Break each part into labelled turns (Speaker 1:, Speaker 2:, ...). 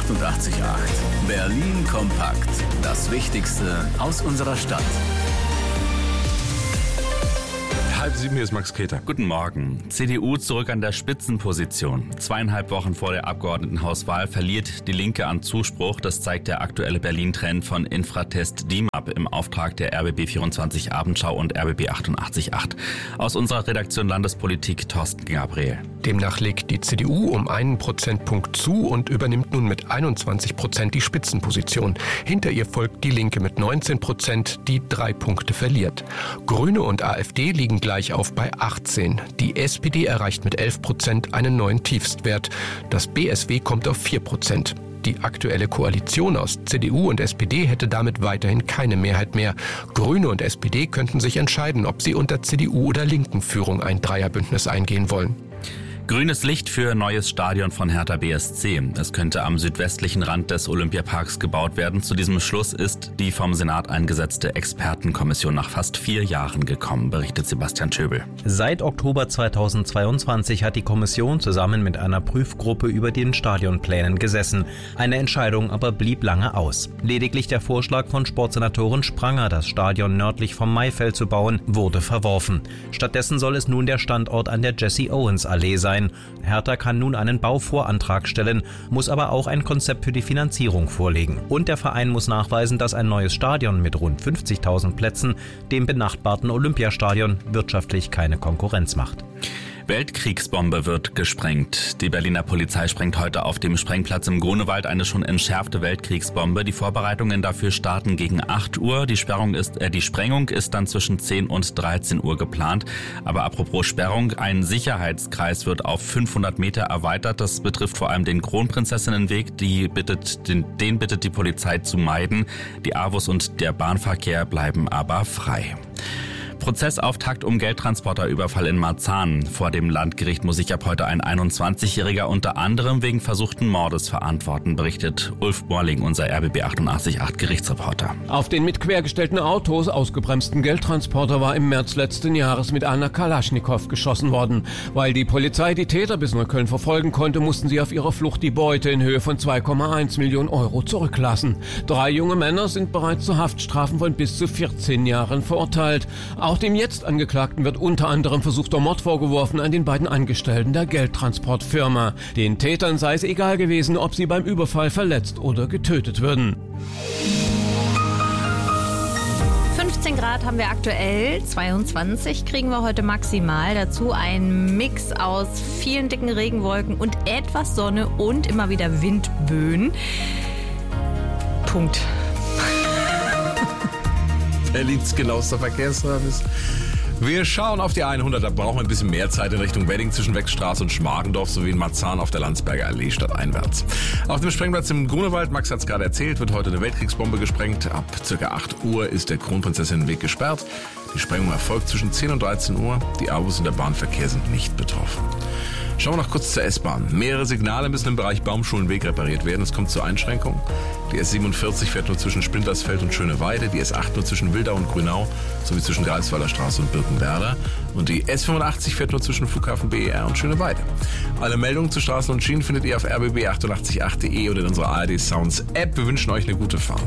Speaker 1: 88,8. Berlin kompakt. Das Wichtigste aus unserer Stadt.
Speaker 2: 6:30, hier ist Max Keter.
Speaker 3: Guten Morgen. CDU zurück an der Spitzenposition. 2,5 Wochen vor der Abgeordnetenhauswahl verliert die Linke an Zuspruch. Das zeigt der aktuelle Berlin-Trend von Infratest DIMAP im Auftrag der RBB24 Abendschau und RBB 88,8. Aus unserer Redaktion Landespolitik Thorsten Gabriel.
Speaker 4: Demnach legt die CDU um 1 Prozentpunkt zu und übernimmt nun mit 21% die Spitzenposition. Hinter ihr folgt die Linke mit 19%, die 3 Punkte verliert. Grüne und AfD liegen gleich auf bei 18. Die SPD erreicht mit 11% einen neuen Tiefstwert. Das BSW kommt auf 4%. Die aktuelle Koalition aus CDU und SPD hätte damit weiterhin keine Mehrheit mehr. Grüne und SPD könnten sich entscheiden, ob sie unter CDU- oder Linken-Führung ein Dreierbündnis eingehen wollen.
Speaker 3: Grünes Licht für neues Stadion von Hertha BSC. Es könnte am südwestlichen Rand des Olympiaparks gebaut werden. Zu diesem Schluss ist die vom Senat eingesetzte Expertenkommission nach fast 4 Jahren gekommen, berichtet Sebastian Schöbel.
Speaker 5: Seit Oktober 2022 hat die Kommission zusammen mit einer Prüfgruppe über den Stadionplänen gesessen. Eine Entscheidung aber blieb lange aus. Lediglich der Vorschlag von Sportsenatorin Spranger, das Stadion nördlich vom Maifeld zu bauen, wurde verworfen. Stattdessen soll es nun der Standort an der Jesse-Owens-Allee sein. Hertha kann nun einen Bauvorantrag stellen, muss aber auch ein Konzept für die Finanzierung vorlegen. Und der Verein muss nachweisen, dass ein neues Stadion mit rund 50.000 Plätzen dem benachbarten Olympiastadion wirtschaftlich keine Konkurrenz macht.
Speaker 3: Weltkriegsbombe wird gesprengt. Die Berliner Polizei sprengt heute auf dem Sprengplatz im Grunewald eine schon entschärfte Weltkriegsbombe. Die Vorbereitungen dafür starten gegen 8 Uhr. Die Sprengung ist dann zwischen 10 und 13 Uhr geplant. Aber apropos Sperrung, ein Sicherheitskreis wird auf 500 Meter erweitert. Das betrifft vor allem den Kronprinzessinnenweg. Den bittet die Polizei zu meiden. Die AWOS und der Bahnverkehr bleiben aber frei. Prozessauftakt um Geldtransporterüberfall in Marzahn. Vor dem Landgericht muss sich ab heute ein 21-Jähriger unter anderem wegen versuchten Mordes verantworten, berichtet Ulf Borling, unser RBB 88,8 Gerichtsreporter.
Speaker 6: Auf den mit quergestellten Autos ausgebremsten Geldtransporter war im März letzten Jahres mit einer Kalaschnikow geschossen worden. Weil die Polizei die Täter bis Neukölln verfolgen konnte, mussten sie auf ihrer Flucht die Beute in Höhe von 2,1 Millionen Euro zurücklassen. 3 junge Männer sind bereits zu Haftstrafen von bis zu 14 Jahren verurteilt. Auch dem jetzt Angeklagten wird unter anderem versuchter Mord vorgeworfen an den beiden Angestellten der Geldtransportfirma. Den Tätern sei es egal gewesen, ob sie beim Überfall verletzt oder getötet würden.
Speaker 7: 15 Grad haben wir aktuell, 22 kriegen wir heute maximal. Dazu ein Mix aus vielen dicken Regenwolken und etwas Sonne und immer wieder Windböen. Punkt.
Speaker 2: Berlins genauester Verkehrsservice. Wir schauen auf die 100, da brauchen wir ein bisschen mehr Zeit in Richtung Wedding zwischen Wechstraße und Schmargendorf sowie in Marzahn auf der Landsberger Allee stadteinwärts. Auf dem Sprengplatz im Grunewald, Max hat es gerade erzählt, wird heute eine Weltkriegsbombe gesprengt. Ab ca. 8 Uhr ist der Kronprinzessinnenweg gesperrt. Die Sprengung erfolgt zwischen 10 und 13 Uhr. Die AWOS und der Bahnverkehr sind nicht betroffen. Schauen wir noch kurz zur S-Bahn. Mehrere Signale müssen im Bereich Baumschulenweg repariert werden. Es kommt zur Einschränkung. Die S47 fährt nur zwischen Spindlersfeld und Schöneweide, die S8 nur zwischen Wildau und Grünau sowie zwischen Greifswalder Straße und Birkenwerder und die S85 fährt nur zwischen Flughafen BER und Schöneweide. Alle Meldungen zu Straßen und Schienen findet ihr auf rbb888.de oder in unserer ARD Sounds App. Wir wünschen euch eine gute Fahrt.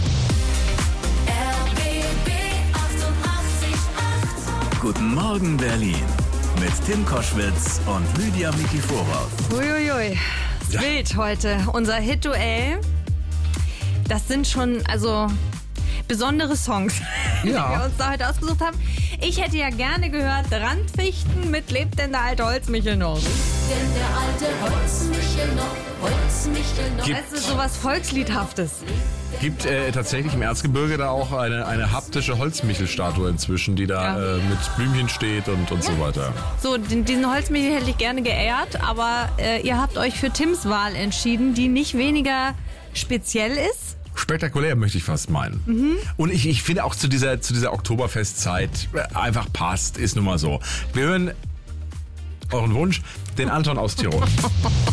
Speaker 1: RBB 88,8. Guten Morgen Berlin. Mit Tim Koschwitz und Lydia Mikiforow.
Speaker 7: Uiuiui, ist wild heute. Unser Hit-Duell, das sind schon besondere Songs, die wir uns da heute ausgesucht haben. Ich hätte ja gerne gehört, Randfichten mit Lebt denn der alte Holzmichel noch?
Speaker 8: Denn der alte Holzmichel noch.
Speaker 7: Das ist sowas Volksliedhaftes.
Speaker 2: Gibt tatsächlich im Erzgebirge da auch eine haptische Holzmichel-Statue inzwischen, die da mit Blümchen steht und so weiter.
Speaker 7: So, diesen Holzmichel hätte ich gerne geehrt, aber ihr habt euch für Tims Wahl entschieden, die nicht weniger speziell ist.
Speaker 2: Spektakulär, möchte ich fast meinen. Mhm. Und ich finde auch zu dieser Oktoberfestzeit einfach passt, ist nun mal so. Wir hören euren Wunsch, den Anton aus Tirol.